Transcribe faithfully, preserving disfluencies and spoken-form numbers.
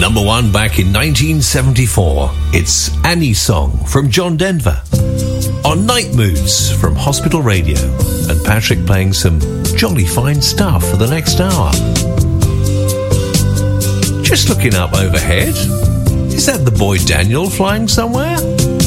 Number one back in nineteen seventy-four. It's Annie's Song from John Denver. On Night Moods from Hospital Radio. And Patrick playing some jolly fine stuff for the next hour. Just looking up overhead. Is that the boy Daniel flying somewhere?